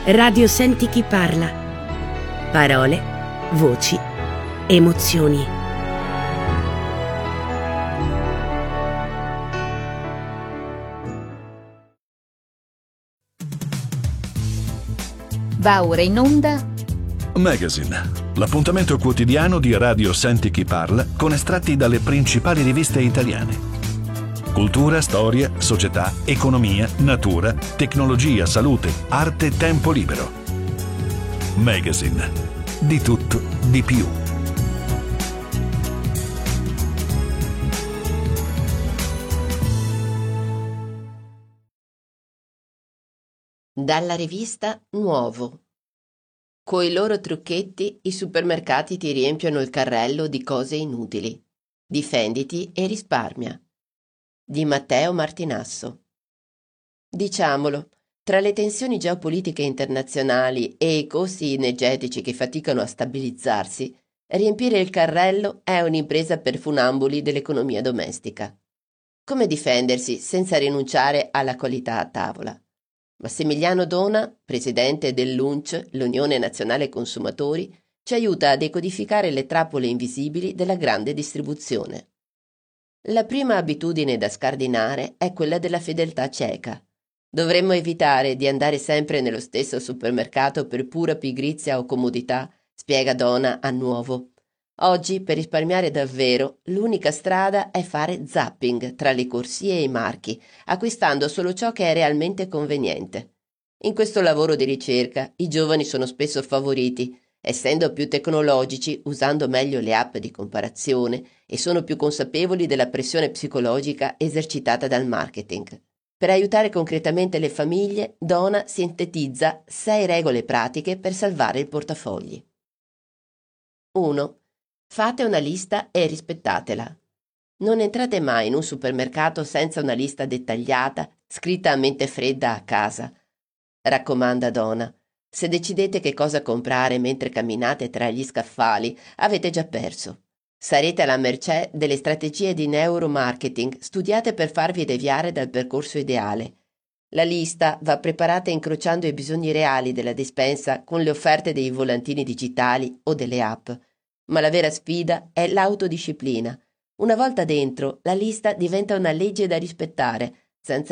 Radio Senti chi parla. Parole, voci, emozioni. Va ora in onda Magazine, l'appuntamento quotidiano di Radio Senti chi parla con estratti dalle principali riviste italiane. Cultura, storia, società, economia, natura, tecnologia, salute, arte, tempo libero. Magazine, di tutto, di più. Dalla rivista Nuovo. Coi loro trucchetti i supermercati ti riempiono il carrello di cose inutili. Difenditi e risparmia. Di Matteo Martinasso. Diciamolo, tra le tensioni geopolitiche internazionali e i costi energetici che faticano a stabilizzarsi, riempire il carrello è un'impresa per funamboli dell'economia domestica. Come difendersi senza rinunciare alla qualità a tavola? Massimiliano Dona, presidente dell'UNC, l'Unione Nazionale Consumatori, ci aiuta a decodificare le trappole invisibili della grande distribuzione. La prima abitudine da scardinare è quella della fedeltà cieca. Dovremmo evitare di andare sempre nello stesso supermercato per pura pigrizia o comodità, spiega Dona a Nuovo. Oggi, per risparmiare davvero, l'unica strada è fare zapping tra le corsie e i marchi, acquistando solo ciò che è realmente conveniente. In questo lavoro di ricerca, i giovani sono spesso favoriti, essendo più tecnologici, usando meglio le app di comparazione e sono più consapevoli della pressione psicologica esercitata dal marketing. Per aiutare concretamente le famiglie, Dona sintetizza 6 regole pratiche per salvare il portafogli. 1. Fate una lista e rispettatela. Non entrate mai in un supermercato senza una lista dettagliata, scritta a mente fredda a casa. Raccomanda Dona. Se decidete che cosa comprare mentre camminate tra gli scaffali, avete già perso. Sarete alla mercé delle strategie di neuromarketing studiate per farvi deviare dal percorso ideale. La lista va preparata incrociando i bisogni reali della dispensa con le offerte dei volantini digitali o delle app. Ma la vera sfida è l'autodisciplina. Una volta dentro, la lista diventa una legge da rispettare, senza